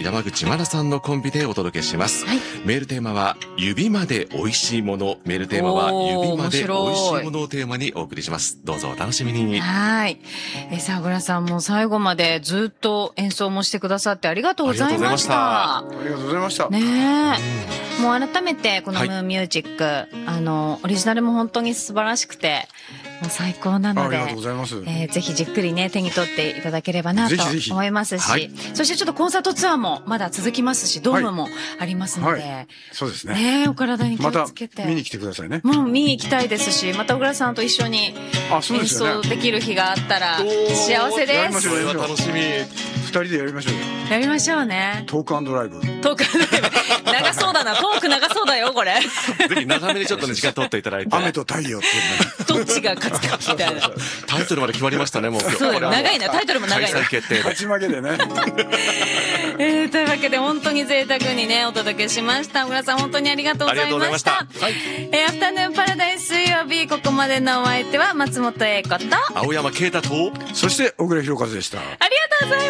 山口真奈さんのコンビでお届けします。 はい、 メールテーマは指まで美味しいもの。メールテーマは指まで美味しいものをテーマにお送りします。どうぞお楽しみに。 はい。さあ、小倉さんも最後までずっと演奏もしてくださってありがとうございました。 ありがとうございました。 ねえ。もう改めてこのムーンミュージック、オリジナルも本当に素晴らしくて、もう最高なので、 ありがとうございます。 ぜひじっくりね、手に取っていただければなとぜひぜひ思いますし、 はい、 そしてちょっとコンサートツアーもまだ続きますし、ドームもありますので、 はい、そうですね。 ねえ、お体に気またをつけて。 見に来てくださいね。 もう見に行きたいですし、また小倉さんと一緒に演奏できる日があったら幸せです。 それは楽しみ。 二人でやりましょうよ。 やりましょうね。 トーク&ライブ。 トーク長そうだな。トーク長そうだよ、これ。 ぜひ長めにちょっとね、時間取っていただいて。 雨と太陽っていうどっちが勝つかみたいな。 タイトルまで決まりましたね、もう今日。 そうだよ、長いな。タイトルも長いな。 開催決定で。 勝ち負けでね。 というわけで本当に贅沢にね、お届けしました。小倉さん本当にありがとうございました。 はい、 アフタヌーンパラダイス水曜日、ここまでのお相手は松本英子と青山啓太と、 そして小倉弘和でした。 ありがとうございました。